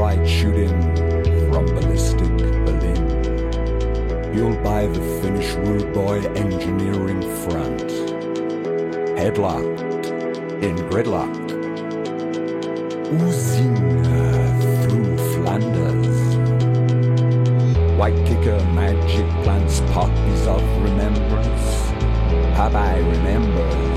flight shooting from ballistic Berlin, fueled by the Finnish rude boy engineering front, headlocked in gridlock, oozing through Flanders. White kicker magic plants poppies of remembrance. Popeye remembers.